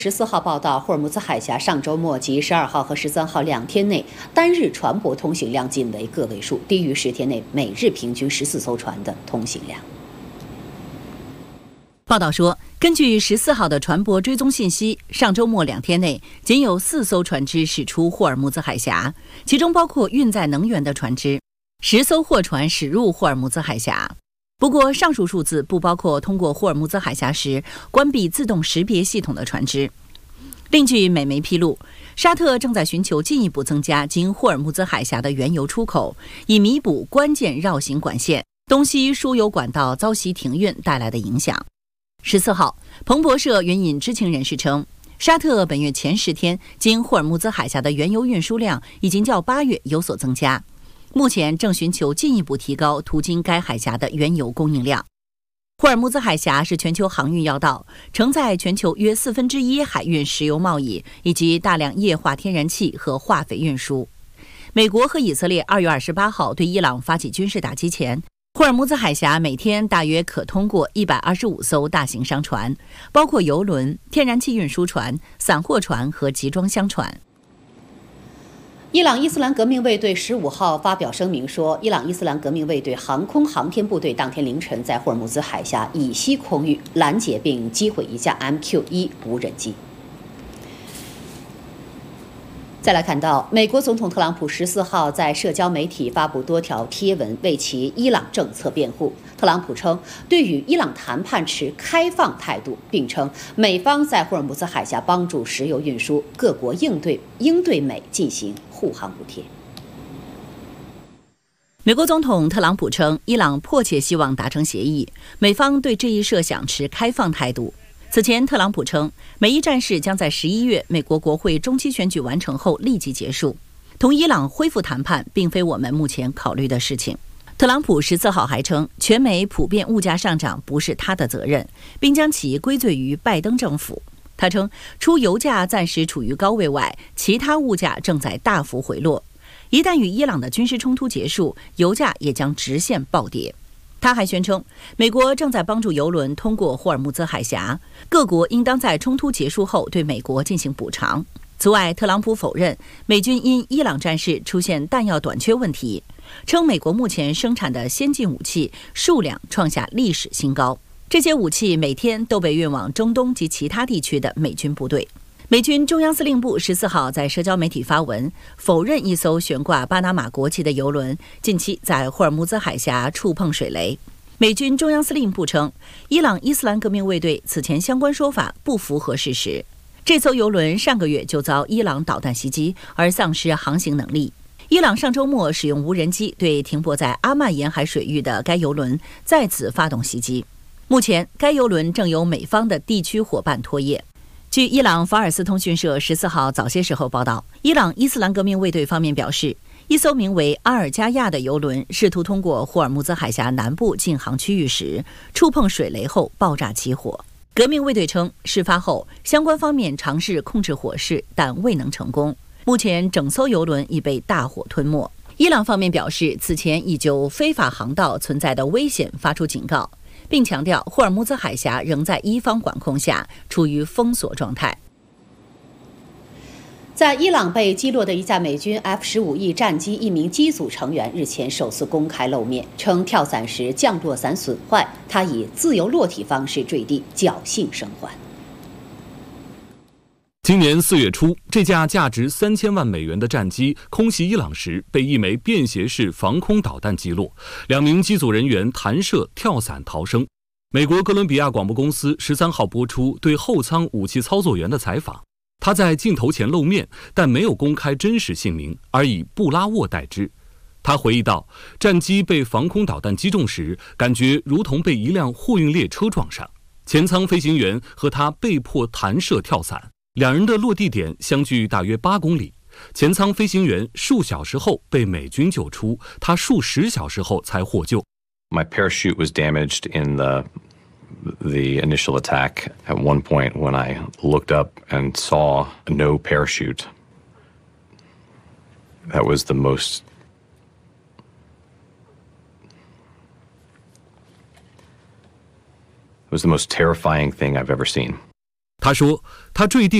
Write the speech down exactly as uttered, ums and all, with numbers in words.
十四号报道，霍尔木兹海峡上周末及十二号和十三号两天内单日船舶通行量仅为个位数，低于十天内每日平均十四艘船的通行量。 报道说，根据十四号的船舶追踪信息，上周末两天内仅有四艘船只驶出霍尔木兹海峡，其中包括运载能源的船只，十艘货船驶入霍尔木兹海峡。不过，上述数字不包括通过霍尔木兹海峡时关闭自动识别系统的船只。另据美媒披露，沙特正在寻求进一步增加经霍尔木兹海峡的原油出口，以弥补关键绕行管线东西输油管道遭袭停运带来的影响。十四号，彭博社援引知情人士称，沙特本月前十天经霍尔木兹海峡的原油运输量已经较八月有所增加，目前正寻求进一步提高途经该海峡的原油供应量。霍尔木兹海峡是全球航运要道，承载全球约四分之一海运石油贸易以及大量液化天然气和化肥运输。美国和以色列二月二十八号对伊朗发起军事打击前，霍尔木兹海峡每天大约可通过一百二十五艘大型商船，包括油轮、天然气运输船、散货船和集装箱船。 伊朗伊斯兰革命卫队十五号发表声明说，伊朗伊斯兰革命卫队航空航天部队当天凌晨在霍尔木兹海峡以西空域拦截并击毁一架 M Q 一 无人机。再来看到，美国总统特朗普十四号在社交媒体发布多条贴文，为其伊朗政策辩护。特朗普称，对与伊朗谈判持开放态度，并称美方在霍尔木兹海峡帮助石油运输，各国应对应对美进行护航补贴。 美国总统特朗普称，伊朗迫切希望达成协议，美方对这一设想持开放态度。此前，特朗普称，美伊战事将在十一月美国国会中期选举完成后立即结束。同伊朗恢复谈判并非我们目前考虑的事情。特朗普十四号还称，全美普遍物价上涨不是他的责任，并将其归罪于拜登政府。他称，除油价暂时处于高位外，其他物价正在大幅回落。一旦与伊朗的军事冲突结束，油价也将直线暴跌。他还宣称，美国正在帮助油轮通过霍尔木兹海峡，各国应当在冲突结束后对美国进行补偿。此外，特朗普否认美军因伊朗战事出现弹药短缺问题，称美国目前生产的先进武器数量创下历史新高，这些武器每天都被运往中东及其他地区的美军部队。美军中央司令部十四号在社交媒体发文，否认一艘悬挂巴拿马国旗的油轮近期在霍尔木兹海峡触碰水雷。美军中央司令部称，伊朗伊斯兰革命卫队此前相关说法不符合事实。这艘油轮上个月就遭伊朗导弹袭击而丧失航行能力。伊朗上周末使用无人机对停泊在阿曼沿海水域的该油轮再次发动袭击。目前，该油轮正由美方的地区伙伴拖曳。据伊朗法尔斯通讯社十四号早些时候报道，伊朗伊斯兰革命卫队方面表示，一艘名为阿尔加亚的油轮试图通过霍尔木兹海峡南部禁航区域时，触碰水雷后爆炸起火。革命卫队称，事发后相关方面尝试控制火势，但未能成功。目前整艘油轮已被大火吞没。伊朗方面表示，此前已就非法航道存在的危险发出警告，并强调霍尔木兹海峡仍在伊方管控下，处于封锁状态。 在伊朗被击落的一架美军 F 十五 E 战机一名机组成员日前首次公开露面，称跳伞时降落伞损坏，他以自由落体方式坠地，侥幸生还。 今年四月初，这架价值三千万美元的战机空袭伊朗时，被一枚便携式防空导弹击落，两名机组人员弹射跳伞逃生。美国哥伦比亚广播公司十三号播出对后舱武器操作员的采访，他在镜头前露面，但没有公开真实姓名，而以布拉沃代之。他回忆道，战机被防空导弹击中时，感觉如同被一辆货运列车撞上，前舱飞行员和他被迫弹射跳伞，两人的落地点相距大约八公里。前舱飞行员数小时后被美军救出，他数十小时后才获救。 My parachute was damaged in the the initial attack. At one point, when I looked up and saw no parachute, that was the most it was the most terrifying thing I've ever seen. 他说，他坠地